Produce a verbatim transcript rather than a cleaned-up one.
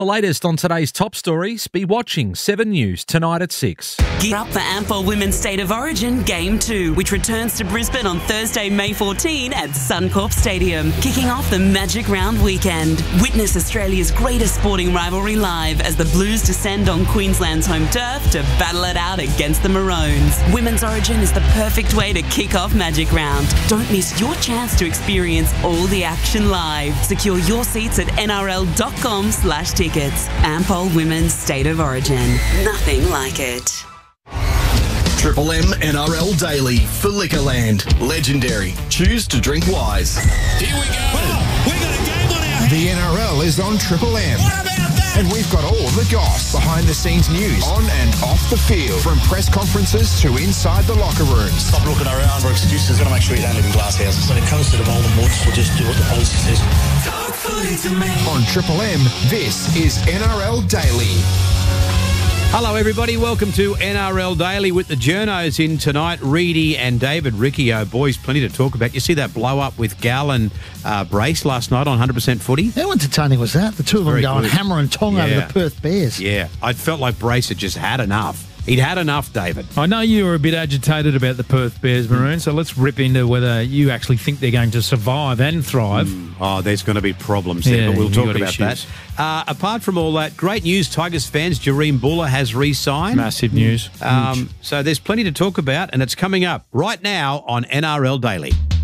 The latest on today's top stories. Be watching Seven News tonight at six. Gear up for Ampol Women's State of Origin Game two, which returns to Brisbane on Thursday, May fourteenth at Suncorp Stadium, kicking off the Magic Round weekend. Witness Australia's greatest sporting rivalry live as the Blues descend on Queensland's home turf to battle it out against the Maroons. Women's Origin is the perfect way to kick off Magic Round. Don't miss your chance to experience all the action live. Secure your seats at N R L dot com slash tickets. Ampol Women's State of Origin. Nothing like it. Triple M N R L Daily for Liquorland. Legendary. Choose to drink wise. Here we go. Oh, we got a game on our hands. The N R L is on Triple M. What about that? And we've got all the goss, behind-the-scenes news, on and off the field, from press conferences to inside the locker rooms. Stop looking around for excuses. Got to make sure you don't live in glass houses. When it comes to the Golden Woods, we'll just do what the policy says. Talk footy to me. On Triple M, this is N R L Daily. Hello, everybody. Welcome to N R L Daily with the journos in tonight. Reedy and David Riccio. Boys, plenty to talk about. You see that blow-up with Gal and uh, Brace last night on one hundred percent footy? How entertaining was that? The two of them Very going good. hammer and tong Yeah. over the Perth Bears. Yeah. I felt like Brace had just had enough. He'd had enough, David. I know you were a bit agitated about the Perth Bears, Maroon, so let's rip into whether you actually think they're going to survive and thrive. Mm. Oh, there's going to be problems there, Yeah, but we'll you talk got about issues. that. Uh, apart from all that, great news, Tigers fans. Jareem Buller has re-signed. Massive news. Um, so there's plenty to talk about, and it's coming up right now on N R L Daily.